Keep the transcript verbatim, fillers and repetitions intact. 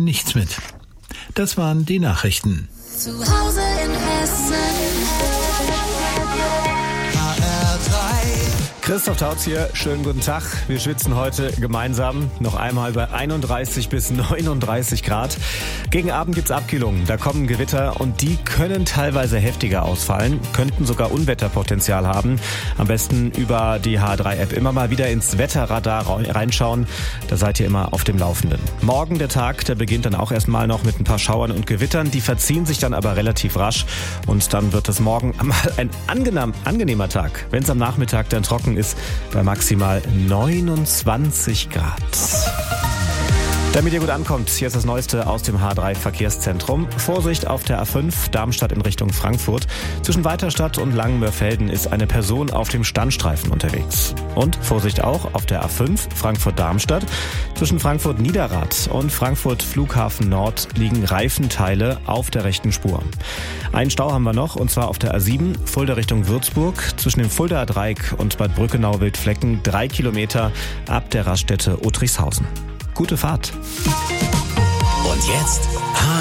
nichts mit. Das waren die Nachrichten. Zu Hause in Hessen. Christoph Tautz hier, schönen guten Tag. Wir schwitzen heute gemeinsam noch einmal bei einunddreißig bis neununddreißig Grad. Gegen Abend gibt's Abkühlungen, da kommen Gewitter und die können teilweise heftiger ausfallen, könnten sogar Unwetterpotenzial haben. Am besten über die H drei App immer mal wieder ins Wetterradar reinschauen, da seid ihr immer auf dem Laufenden. Morgen der Tag, der beginnt dann auch erstmal noch mit ein paar Schauern und Gewittern, die verziehen sich dann aber relativ rasch und dann wird es morgen mal ein angenehm, angenehmer Tag, wenn es am Nachmittag dann trocken ist, bei maximal neunundzwanzig Grad. Damit ihr gut ankommt, hier ist das Neueste aus dem H drei Verkehrszentrum. Vorsicht auf der A fünf, Darmstadt in Richtung Frankfurt. Zwischen Weiterstadt und Langenmörfelden ist eine Person auf dem Standstreifen unterwegs. Und Vorsicht auch auf der A fünf, Frankfurt-Darmstadt. Zwischen Frankfurt-Niederrad und Frankfurt-Flughafen Nord liegen Reifenteile auf der rechten Spur. Einen Stau haben wir noch, und zwar auf der A sieben, Fulda Richtung Würzburg. Zwischen dem Fuldaer Dreieck und Bad Brückenau-Wildflecken drei Kilometer ab der Raststätte Otrichshausen. Gute Fahrt. Und jetzt